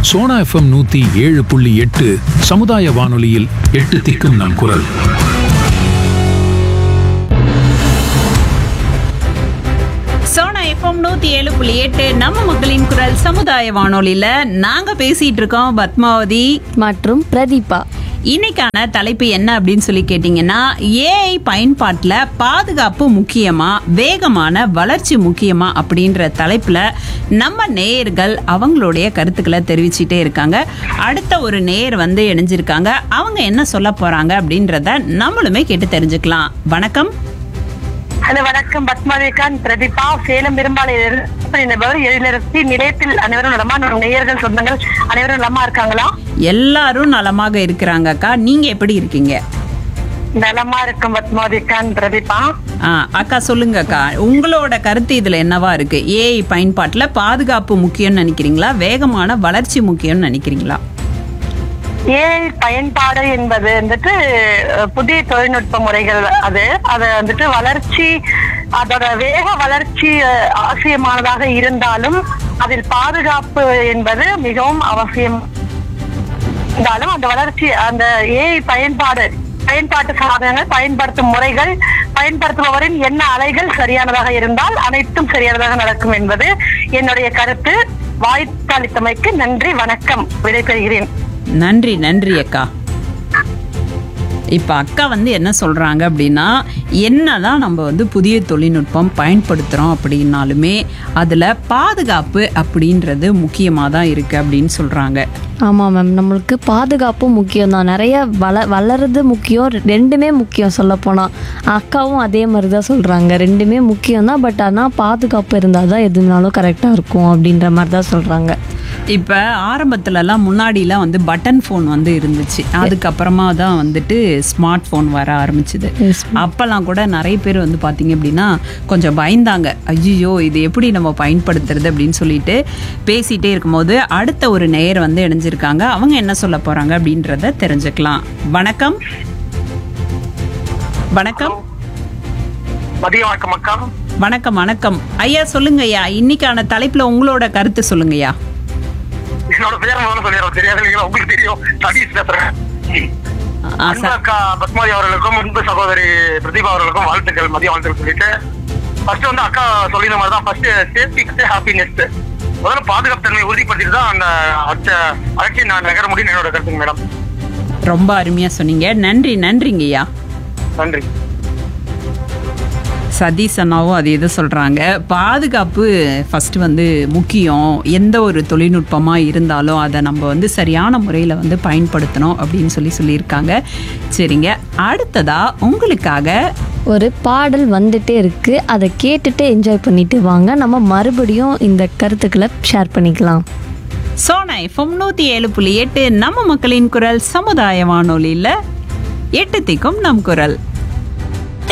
Sona FM 107.8 சமுதாய வானொலியில் 8 திக்கும் நம் குரல். சோனா எஃப்எம் 107.8 நம்ம மக்களின் குரல் சமுதாய வானொலியில நாங்க பேசிட்டு இருக்கோம் பத்மாவதி மற்றும் பிரதீபா. இன்னைக்கான தலைப்பு என்ன அப்படின்னு சொல்லி கேட்டீங்கன்னா, ஏஐ பயன்பாட்டுல பாதுகாப்பு முக்கியமா வேகமான வளர்ச்சி முக்கியமா அப்படின்ற தலைப்புல நம்ம நேயர்கள் அவங்களுடைய கருத்துக்களை தெரிவிச்சுட்டே இருக்காங்க. அடுத்த ஒரு நேயர் வந்து இணைஞ்சிருக்காங்க. அவங்க என்ன சொல்ல போறாங்க அப்படின்றத நம்மளுமே கேட்டு தெரிஞ்சுக்கலாம். வணக்கம். ஹலோ, வணக்கம். பத்மாவதிகான் பிரதீபா, சேலம் பெரும்பாலும் எழுநரசி நிலையத்தில் அனைவரும் நலமா? நேயர்கள் சொந்தங்கள் அனைவரும் நலமா இருக்காங்களா? எல்லாரும் நலமாக இருக்கிறாங்க அக்கா. நீங்க எப்படி இருக்கீங்க? நலமா இருக்கும் பத்மாவதிகான் பிரதீபா. அக்கா சொல்லுங்க அக்கா, உங்களோட கருத்து இதுல என்னவா இருக்கு? ஏஐ பயன்பாட்டுல பாதுகாப்பு முக்கியம்னு நினைக்கிறீங்களா, வேகமான வளர்ச்சி முக்கியம்னு நினைக்கிறீங்களா? ஏஐ பயன்பாடு என்பது வந்துட்டு புதிய தொழில்நுட்ப முறைகள். அது வந்துட்டு வளர்ச்சி, அதோட வேக வளர்ச்சி அவசியமானதாக இருந்தாலும் அதில் பாதுகாப்பு என்பது மிகவும் அவசியம் இருந்தாலும் அந்த வளர்ச்சி, அந்த ஏஐ பயன்பாட்டு சாதனங்கள், பயன்படுத்தும் முறைகள், பயன்படுத்துபவரின் என்ன அலைகள் சரியானதாக இருந்தால் அனைத்தும் சரியானதாக நடக்கும் என்பது என்னுடைய கருத்து. வாய்ப்பளித்தமைக்கு நன்றி, வணக்கம். விடைபெறுகிறேன். நன்றி அக்கா. இப்போ அக்கா வந்து என்ன சொல்கிறாங்க அப்படின்னா, என்னதான் நம்ம வந்து புதிய தொழில்நுட்பம் பயன்படுத்துகிறோம் அப்படின்னாலுமே அதில் பாதுகாப்பு அப்படின்றது முக்கியமாக தான் இருக்குது அப்படின்னு சொல்கிறாங்க. ஆமாம் மேம், நம்மளுக்கு பாதுகாப்பும் முக்கியம் தான். நிறைய வளருது முக்கியம், ரெண்டுமே முக்கியம். சொல்லப்போனால் அக்காவும் அதே மாதிரி தான் சொல்கிறாங்க, ரெண்டுமே முக்கியம் தான். பட் ஆனால் பாதுகாப்பு இருந்தால் தான் எதுனாலும் கரெக்டாக இருக்கும் அப்படின்ற மாதிரி தான் சொல்கிறாங்க. இப்போ ஆரம்பத்துலலாம் முன்னாடிலாம் வந்து பட்டன் ஃபோன் வந்து இருந்துச்சு. அதுக்கப்புறமா தான் வந்துட்டு ஸ்மார்ட் ஃபோன் வர ஆரம்பிச்சுது. அப்போல்லாம் கூட நிறைய பேர் வந்து பார்த்தீங்க அப்படின்னா கொஞ்சம் பயந்தாங்க. ஐயோ, இது எப்படி நம்ம பயன்படுத்துறது அப்படின்னு சொல்லிட்டு பேசிகிட்டே இருக்கும்போது அடுத்த ஒரு நேயர் வந்து இணைஞ்சிருக்காங்க. அவங்க என்ன சொல்ல போகிறாங்க அப்படின்றத தெரிஞ்சுக்கலாம். வணக்கம். வணக்கம். வணக்கம் ஐயா. சொல்லுங்க ஐயா, இன்னைக்கான தலைப்பில் உங்களோட கருத்து சொல்லுங்கய்யா. என்னோட பேர் சொல்லிடுறோம், தெரியாது இல்லைங்களா? உங்களுக்கு தெரியும். சதீஷ் பேசுறேன். பத்மாவதி அவர்களுக்கும் முன்பு சகோதரி பிரதீபா அவர்களுக்கும் வாழ்த்துக்கள், மதிய வாழ்த்துக்கள் சொல்லிட்டு ஃபர்ஸ்ட் வந்து அக்கா சொல்லின மாதிரி தான். ஃபர்ஸ்ட் சேஃப்டி ஹாப்பினஸ், முதல்ல பாதுகாப்பு தன்மை உறுதிப்படுத்திட்டு தான் அந்த வளர்ச்சி நான் நகர முடியும் என்னோட கருத்துங்க மேடம். ரொம்ப அருமையா சொன்னீங்க. நன்றிங்கய்யா. நன்றி. சதீஷ் அண்ணாவும் அது எது சொல்கிறாங்க, பாதுகாப்பு ஃபஸ்ட்டு வந்து முக்கியம். எந்த ஒரு தொழில்நுட்பமாக இருந்தாலும் அதை நம்ம வந்து சரியான முறையில் வந்து பயன்படுத்தணும் அப்படின்னு சொல்லியிருக்காங்க. சரிங்க, அடுத்ததாக உங்களுக்காக ஒரு பாடல் வந்துட்டே இருக்குது, அதை கேட்டுட்டு என்ஜாய் பண்ணிட்டு வாங்க. நம்ம மறுபடியும் இந்த கருத்துக்களை ஷேர் பண்ணிக்கலாம். சோனா எஃப்எம் 107.8 நம்ம மக்களின் குரல் சமுதாய வானொலியில் 8 திக்கும் நம் குரல்.